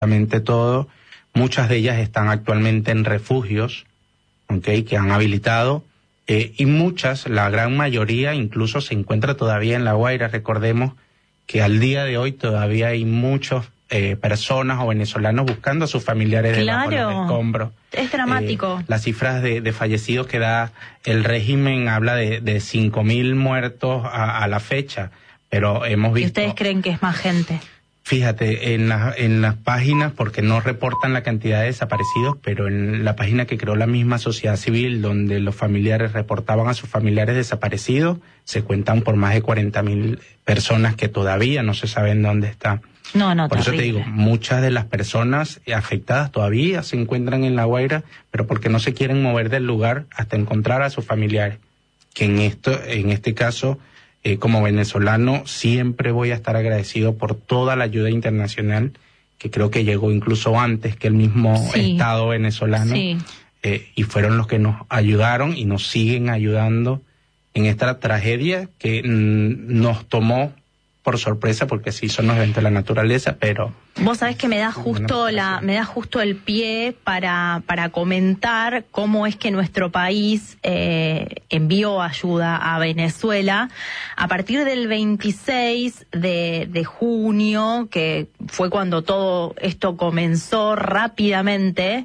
absolutamente todo. Muchas de ellas están actualmente en refugios, ¿okay?, que han habilitado, y muchas, la gran mayoría, incluso se encuentra todavía en La Guaira. Recordemos que al día de hoy todavía hay muchas personas o venezolanos buscando a sus familiares debajo de los escombros. Es dramático. Las cifras de fallecidos que da el régimen habla de 5.000 muertos a la fecha, pero hemos visto... ¿Y ustedes creen que es más gente? Fíjate, en las páginas, porque no reportan la cantidad de desaparecidos, pero en la página que creó la misma sociedad civil, donde los familiares reportaban a sus familiares desaparecidos, se cuentan por más de 40.000 personas que todavía no se saben dónde están. Por eso te digo, muchas de las personas afectadas todavía se encuentran en La Guaira, pero porque no se quieren mover del lugar hasta encontrar a sus familiares. Que en este caso, como venezolano, siempre voy a estar agradecido por toda la ayuda internacional, que creo que llegó incluso antes que el mismo Estado venezolano, y fueron los que nos ayudaron y nos siguen ayudando en esta tragedia que nos tomó por sorpresa, porque sí son los eventos de la naturaleza, pero... Vos sabés que me da justo el pie para comentar cómo es que nuestro país envió ayuda a Venezuela a partir del 26 de junio, que fue cuando todo esto comenzó rápidamente.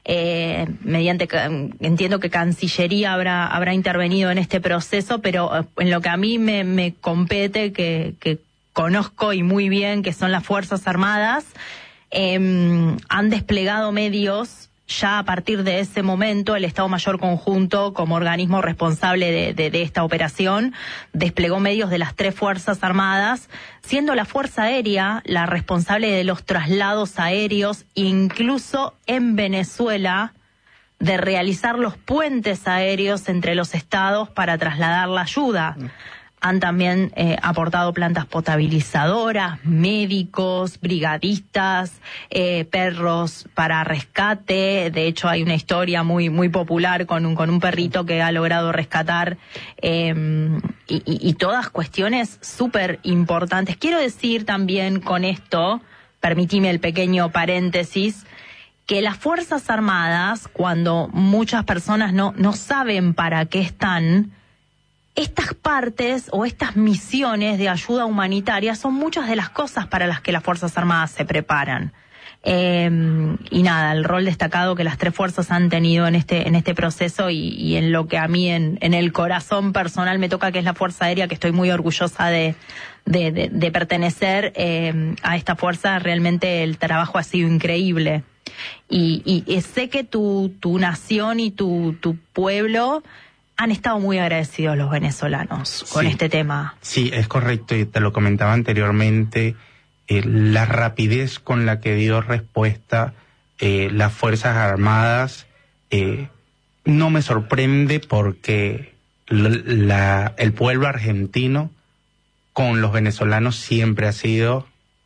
Entiendo que Cancillería habrá intervenido en este proceso, pero en lo que a mí me compete, que conozco y muy bien, que son las Fuerzas Armadas, han desplegado medios. Ya a partir de ese momento, el Estado Mayor Conjunto, como organismo responsable de esta operación, desplegó medios de las 3 Fuerzas Armadas, siendo la Fuerza Aérea la responsable de los traslados aéreos, incluso en Venezuela, de realizar los puentes aéreos entre los estados para trasladar la ayuda. Han también aportado plantas potabilizadoras, médicos, brigadistas, perros para rescate. De hecho, hay una historia muy popular con un perrito que ha logrado rescatar, y todas cuestiones súper importantes. Quiero decir también con esto, permitime el pequeño paréntesis, que las Fuerzas Armadas, cuando muchas personas no saben para qué están, estas partes o estas misiones de ayuda humanitaria son muchas de las cosas para las que las Fuerzas Armadas se preparan. Y nada, el rol destacado que las 3 fuerzas han tenido en este proceso, y en lo que a mí en el corazón personal me toca, que es la Fuerza Aérea, que estoy muy orgullosa de pertenecer a esta fuerza. Realmente el trabajo ha sido increíble. Y sé que tu nación y tu pueblo han estado muy agradecidos, los venezolanos, con este tema. Sí, es correcto, y te lo comentaba anteriormente, la rapidez con la que dio respuesta las Fuerzas Armadas no me sorprende, porque el pueblo argentino con los venezolanos siempre ha sido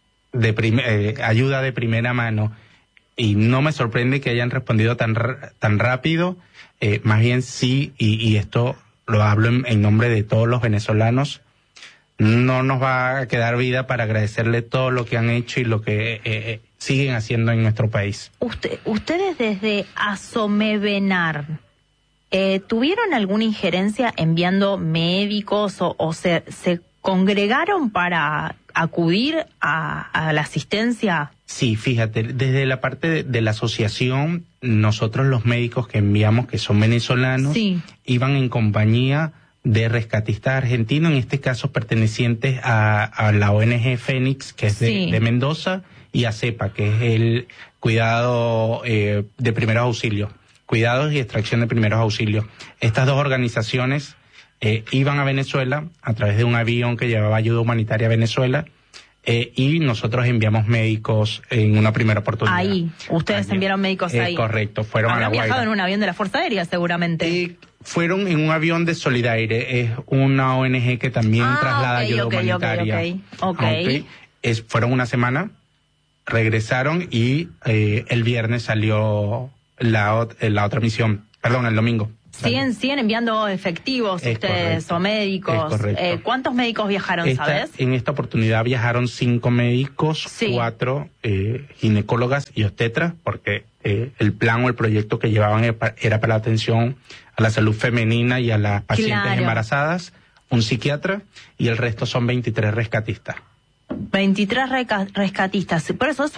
ayuda de primera mano, y no me sorprende que hayan respondido tan rápido. Más bien sí, y esto lo hablo en nombre de todos los venezolanos, no nos va a quedar vida para agradecerle todo lo que han hecho y lo que siguen haciendo en nuestro país. Ustedes desde Asomevenar, ¿tuvieron alguna injerencia enviando médicos o se congregaron para acudir a la asistencia? Sí, fíjate, desde la parte de la asociación, nosotros los médicos que enviamos, que son venezolanos, iban en compañía de rescatistas argentinos, en este caso pertenecientes a la ONG Fénix, que es de Mendoza, y a CEPA, que es el cuidado de primeros auxilios, cuidados y extracción de primeros auxilios. Estas 2 organizaciones iban a Venezuela a través de un avión que llevaba ayuda humanitaria a Venezuela, y nosotros enviamos médicos en una primera oportunidad. Ahí, ustedes enviaron médicos ahí. Correcto, fueron a La Guaira. ¿Habrán viajado en un avión de la Fuerza Aérea, seguramente? Fueron en un avión de Solidaire, es una ONG que también traslada ayuda humanitaria. Fueron una semana, regresaron, y el viernes salió la otra misión, el domingo. Siguen enviando efectivos ustedes o médicos. ¿Cuántos médicos viajaron, sabes? En esta oportunidad viajaron 5 médicos, 4 ginecólogas y obstetras, porque el plan o el proyecto que llevaban era para la atención a la salud femenina y a las pacientes embarazadas, un psiquiatra, y el resto son 23 rescatistas. 23 rescatistas. Por eso es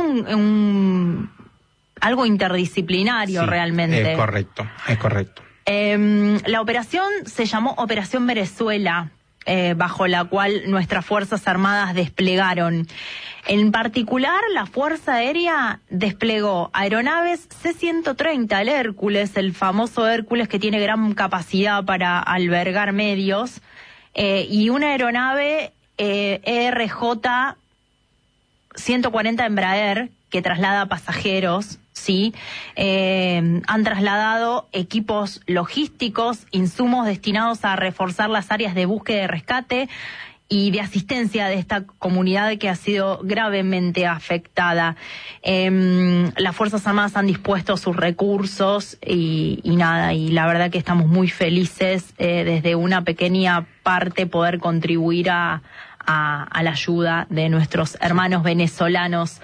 algo interdisciplinario realmente. Es correcto. La operación se llamó Operación Venezuela, bajo la cual nuestras Fuerzas Armadas desplegaron. En particular, la Fuerza Aérea desplegó aeronaves C-130, el Hércules, el famoso Hércules que tiene gran capacidad para albergar medios, y una aeronave ERJ 140 Embraer, que traslada pasajeros, ¿sí? Han trasladado equipos logísticos, insumos destinados a reforzar las áreas de búsqueda y rescate y de asistencia de esta comunidad que ha sido gravemente afectada. Las Fuerzas Armadas han dispuesto sus recursos y la verdad que estamos muy felices desde una pequeña parte poder contribuir a la ayuda de nuestros hermanos venezolanos.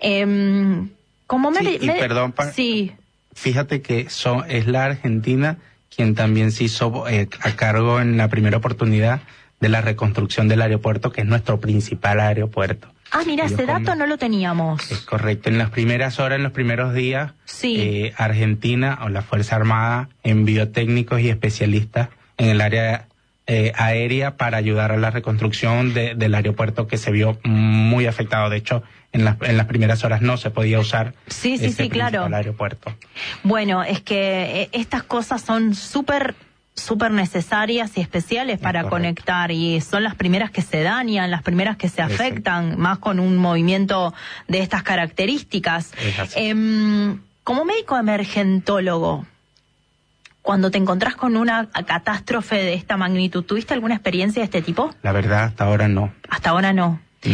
Fíjate que es la Argentina quien también se hizo a cargo en la primera oportunidad de la reconstrucción del aeropuerto, que es nuestro principal aeropuerto. Mira, ese dato no lo teníamos. Es correcto. En las primeras horas, en los primeros días, Argentina o la Fuerza Armada envió técnicos y especialistas en el área aérea para ayudar a la reconstrucción del aeropuerto, que se vio muy afectado. De hecho, en las primeras horas no se podía usar claro, aeropuerto. Bueno, es que estas cosas son súper necesarias y especiales para conectar, y son las primeras que se dañan, las primeras que se afectan, más con un movimiento de estas características. Como médico emergentólogo, cuando te encontrás con una catástrofe de esta magnitud, ¿tuviste alguna experiencia de este tipo? La verdad, hasta ahora no. Hasta ahora no.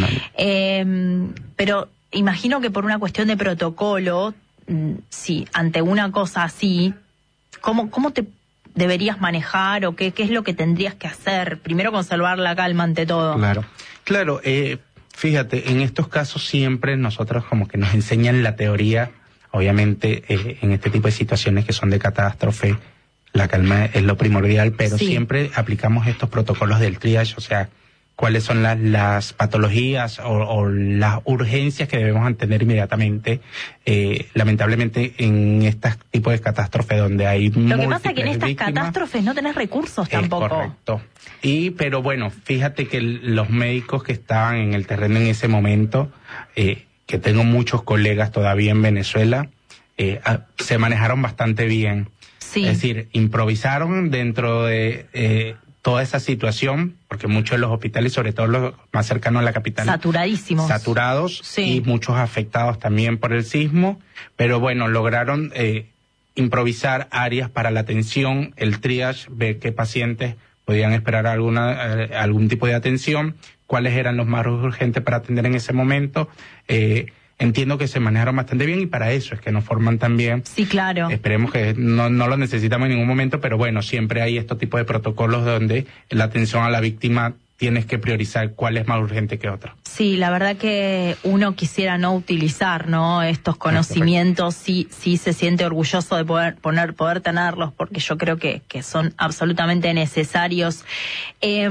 Pero imagino que por una cuestión de protocolo, si ante una cosa así, ¿cómo te deberías manejar o qué es lo que tendrías que hacer? Primero, conservar la calma ante todo. Claro. Fíjate, en estos casos siempre nosotros como que nos enseñan la teoría, obviamente en este tipo de situaciones que son de catástrofe, la calma es lo primordial, pero siempre aplicamos estos protocolos del triage, o sea, cuáles son las patologías o las urgencias que debemos atender inmediatamente. Lamentablemente en este tipo de catástrofes donde hay lo que pasa es que en estas catástrofes no tenés recursos tampoco. Correcto. Pero bueno, fíjate que los médicos que estaban en el terreno en ese momento, que tengo muchos colegas todavía en Venezuela, se manejaron bastante bien. Es decir, improvisaron dentro de toda esa situación, porque muchos de los hospitales, sobre todo los más cercanos a la capital, saturados y muchos afectados también por el sismo, pero bueno, lograron improvisar áreas para la atención, el triage, ver qué pacientes podían esperar algún tipo de atención, cuáles eran los más urgentes para atender en ese momento. Entiendo que se manejaron bastante bien y para eso es que nos forman también. Sí, claro. Esperemos que no lo necesitamos en ningún momento, pero bueno, siempre hay estos tipos de protocolos donde la atención a la víctima tienes que priorizar cuál es más urgente que otro. Sí, la verdad que uno quisiera no utilizar, ¿no?, estos conocimientos. Sí se siente orgulloso de poder tenerlos, porque yo creo que son absolutamente necesarios. ¿Qué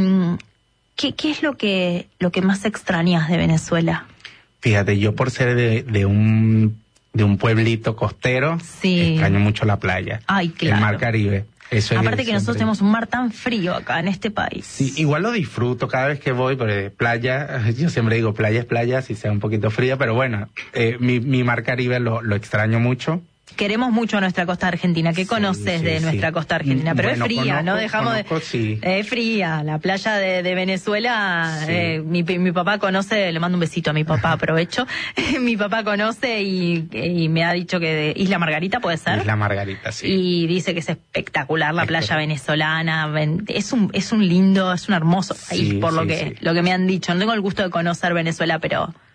es lo que más extrañas de Venezuela? Fíjate, yo por ser de un pueblito costero, extraño mucho la playa. Ay, claro. El mar Caribe. Aparte que nosotros tenemos un mar tan frío acá en este país. Sí, igual lo disfruto cada vez que voy, porque playa, yo siempre digo playa es playa, si sea un poquito fría, pero bueno, mi mar Caribe lo extraño mucho. Queremos mucho a nuestra costa argentina. ¿Qué conoces de nuestra costa argentina? Pero es fría, no dejamos es fría. La playa de Venezuela, mi papá conoce, le mando un besito a mi papá, aprovecho. Mi papá conoce y me ha dicho que de Isla Margarita, ¿puede ser? Isla Margarita, sí. Y dice que es espectacular la playa venezolana. Es un hermoso país, por lo que me han dicho. No tengo el gusto de conocer Venezuela, pero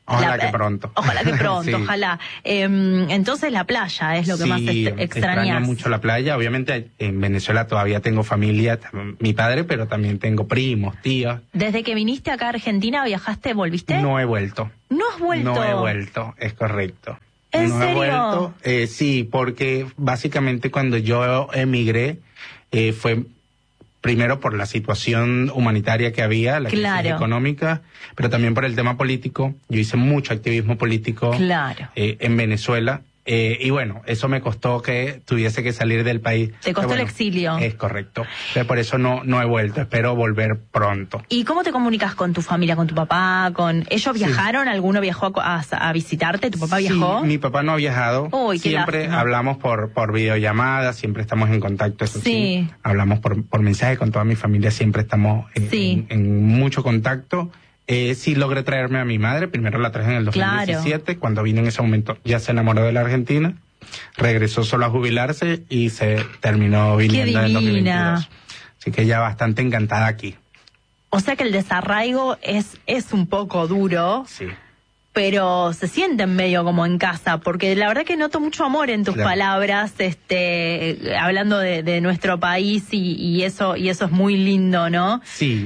Ojalá que pronto. Ojalá que pronto, Sí. ojalá. Entonces la playa es lo que más extrañas. Extraño mucho la playa. Obviamente en Venezuela todavía tengo familia, mi padre, pero también tengo primos, tíos. ¿Desde que viniste acá a Argentina viajaste, volviste? No he vuelto. ¿No has vuelto? No he vuelto, es correcto. ¿En no serio? he vuelto. Sí, porque básicamente cuando yo emigré fue primero por la situación humanitaria que había, la crisis económica, pero también por el tema político. Yo hice mucho activismo político en Venezuela. Y bueno, eso me costó que tuviese que salir del país. ¿Te costó el exilio? Es correcto. Entonces, por eso no he vuelto. Espero volver pronto. ¿Y cómo te comunicas con tu familia, con tu papá? ¿Ellos viajaron? Sí. ¿Alguno viajó a visitarte? ¿Tu papá viajó? Sí, mi papá no ha viajado. Uy, siempre hablamos por videollamadas, siempre estamos en contacto. Eso sí. Hablamos por mensaje con toda mi familia, siempre estamos en mucho contacto. Sí logré traerme a mi madre, primero la traje en el 2017, cuando vine en ese momento ya se enamoró de la Argentina, regresó solo a jubilarse y se terminó viniendo en el 2022. Así que ella bastante encantada aquí. O sea que el desarraigo es un poco duro, pero se siente medio como en casa, porque la verdad que noto mucho amor en tus palabras, hablando de nuestro país y eso es muy lindo, ¿no? Sí,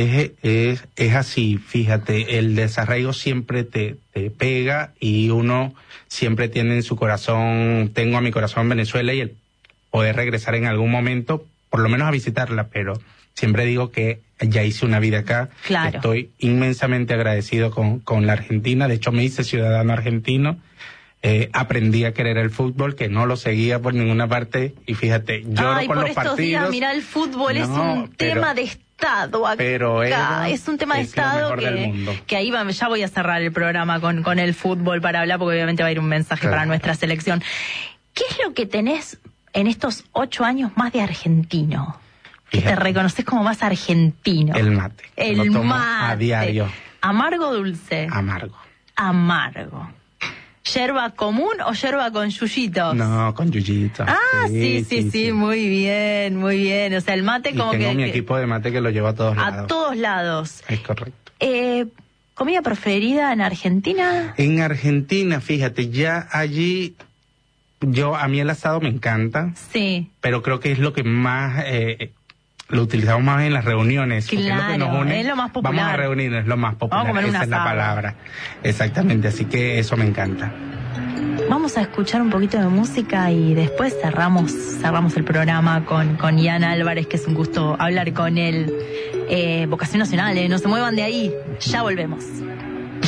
es así, fíjate, el desarraigo siempre te pega y uno siempre tiene en su corazón, tengo a mi corazón Venezuela y el poder regresar en algún momento, por lo menos a visitarla, pero siempre digo que ya hice una vida acá. Claro. Estoy inmensamente agradecido con la Argentina. De hecho, me hice ciudadano argentino. Aprendí a querer el fútbol, que no lo seguía por ninguna parte. Y fíjate, lloro por los partidos. Días, mira, el fútbol es un tema de Estado acá. Pero es un tema de Estado que ahí ya voy a cerrar el programa con el fútbol para hablar, porque obviamente va a ir un mensaje para nuestra selección. ¿Qué es lo que tenés en estos 8 años más de argentino? Que te reconoces como más argentino. El mate. Lo tomo a diario. ¿Amargo o dulce? Amargo. Amargo. ¿Yerba común o yerba con yuyitos? No, con yuyitos. Ah, sí, muy bien, muy bien. O sea, el mate como tengo mi equipo de mate que lo llevo a todos lados. A todos lados. Es correcto. ¿Comida preferida en Argentina? En Argentina, fíjate, ya allí... a mí el asado me encanta. Sí. Pero creo que es lo que más... lo utilizamos más en las reuniones. Claro, es lo que nos une. Es lo más popular. Vamos a reunirnos, es lo más popular. Vamos a comer esa es la palabra. Exactamente, así que eso me encanta. Vamos a escuchar un poquito de música y después cerramos el programa con Ian Álvarez, que es un gusto hablar con él. Vocación Nacional, no se muevan de ahí, ya volvemos.